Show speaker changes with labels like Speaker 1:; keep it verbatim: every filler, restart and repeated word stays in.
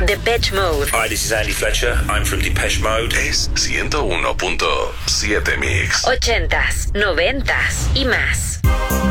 Speaker 1: Depeche Mode.
Speaker 2: Hi, this is Andy Fletcher. I'm from Depeche Mode.
Speaker 3: Es ciento uno punto siete Mix.
Speaker 1: Ochentas, noventas y más.